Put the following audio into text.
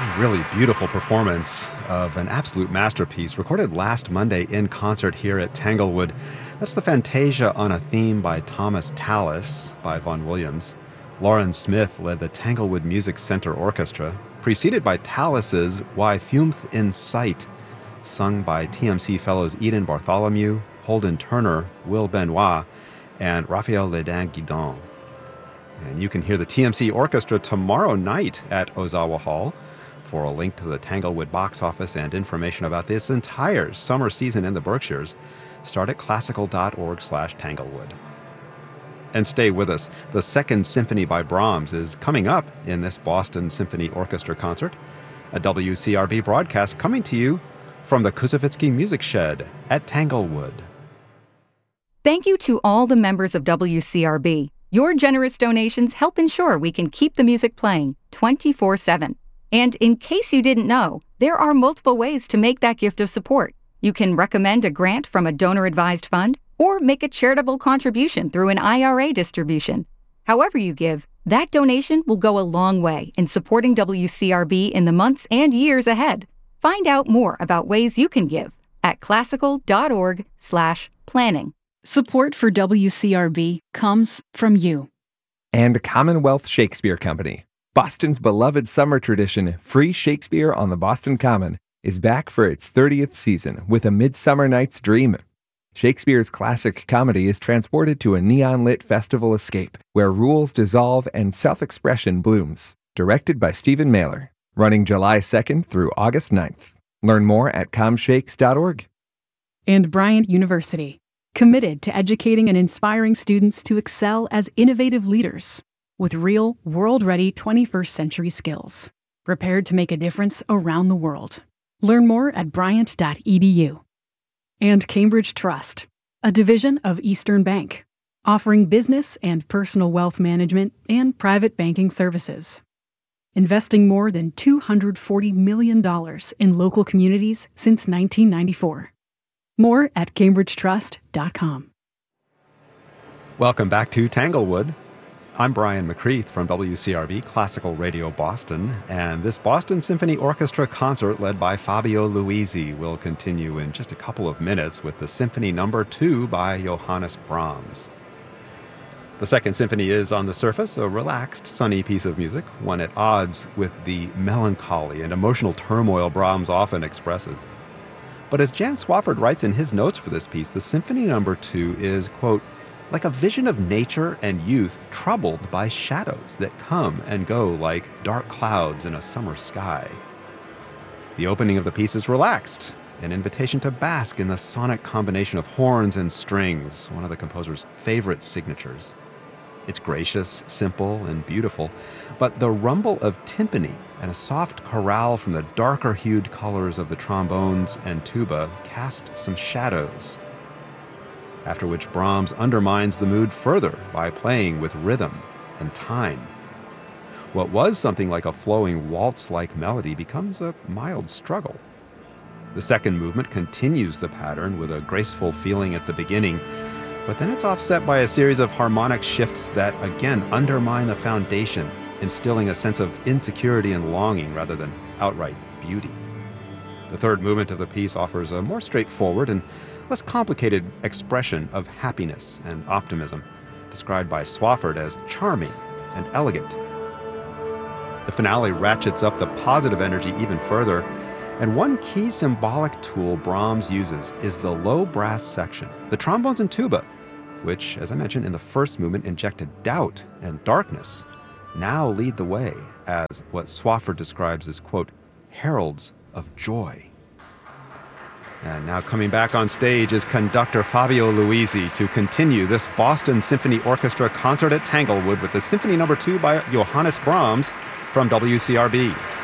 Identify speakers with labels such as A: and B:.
A: Really beautiful performance of an absolute masterpiece recorded last Monday in concert here at Tanglewood. That's the Fantasia on a Theme by Thomas Tallis by Vaughan Williams. Lauren Smith led the Tanglewood Music Center Orchestra, preceded by Tallis's Why Fumeth in Sight, sung by TMC fellows Eden Bartholomew, Holden Turner, Will Benoit, and Raphael Ledin-Guidon. And you can hear the TMC Orchestra tomorrow night at Ozawa Hall. For a link to the Tanglewood box office and information about this entire summer season in the Berkshires, start at classical.org/Tanglewood. And stay with us. The Second Symphony by Brahms is coming up in this Boston Symphony Orchestra concert, a WCRB broadcast coming to you from the Koussevitzky Music Shed at Tanglewood.
B: Thank you to all the members of WCRB. Your generous donations help ensure we can keep the music playing 24/7. And in case you didn't know, there are multiple ways to make that gift of support. You can recommend a grant from a donor-advised fund or make a charitable contribution through an IRA distribution. However you give, that donation will go a long way in supporting WCRB in the months and years ahead. Find out more about ways you can give at classical.org/planning.
C: Support for WCRB comes from you.
D: And Commonwealth Shakespeare Company. Boston's beloved summer tradition, Free Shakespeare on the Boston Common, is back for its 30th season with A Midsummer Night's Dream. Shakespeare's classic comedy is transported to a neon-lit festival escape where rules dissolve and self-expression blooms. Directed by Stephen Mailer. Running July 2nd through August 9th. Learn more at comshakes.org.
C: And Bryant University, committed to educating and inspiring students to excel as innovative leaders with real, world-ready 21st century skills, prepared to make a difference around the world. Learn more at bryant.edu. And Cambridge Trust, a division of Eastern Bank, offering business and personal wealth management and private banking services. Investing more than $240 million in local communities since 1994. More at cambridgetrust.com.
A: Welcome back to Tanglewood. I'm Brian McCreath from WCRB Classical Radio Boston, and this Boston Symphony Orchestra concert led by Fabio Luisi will continue in just a couple of minutes with the Symphony No. 2 by Johannes Brahms. The Second Symphony is, on the surface, a relaxed, sunny piece of music, one at odds with the melancholy and emotional turmoil Brahms often expresses. But as Jan Swafford writes in his notes for this piece, the Symphony No. 2 is, quote, like a vision of nature and youth troubled by shadows that come and go like dark clouds in a summer sky. The opening of the piece is relaxed, an invitation to bask in the sonic combination of horns and strings, one of the composer's favorite signatures. It's gracious, simple, and beautiful, but the rumble of timpani and a soft chorale from the darker-hued colors of the trombones and tuba cast some shadows, after which Brahms undermines the mood further by playing with rhythm and time. What was something like a flowing waltz-like melody becomes a mild struggle. The second movement continues the pattern with a graceful feeling at the beginning, but then it's offset by a series of harmonic shifts that again undermine the foundation, instilling a sense of insecurity and longing rather than outright beauty. The third movement of the piece offers a more straightforward and less complicated expression of happiness and optimism, described by Swafford as charming and elegant. The finale ratchets up the positive energy even further, and one key symbolic tool Brahms uses is the low brass section, the trombones and tuba, which, as I mentioned in the first movement, injected doubt and darkness, now lead the way as what Swafford describes as, quote, heralds of joy. And now coming back on stage is conductor Fabio Luisi to continue this Boston Symphony Orchestra concert at Tanglewood with the Symphony No. 2 by Johannes Brahms from WCRB.